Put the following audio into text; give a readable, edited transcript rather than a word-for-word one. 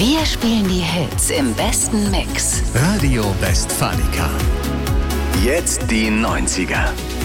Wir spielen die Hits im besten Mix. Radio Westfalica. Jetzt die 90er.